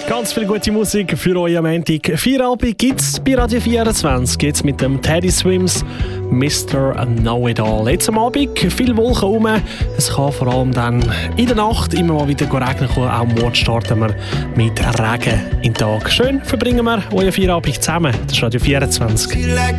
Ganz viel gute Musik für euch am Montag. Feierabend gibt es bei Radio 24. Jetzt mit dem Teddy Swims Mr. Know-It-All. Jetzt am Abend viel Wolken rum. Es kann vor allem dann in der Nacht immer mal wieder regnen kommen. Auch morgen starten wir mit Regen in den Tag. Schön verbringen wir euren Feierabend zusammen. Das ist Radio 24.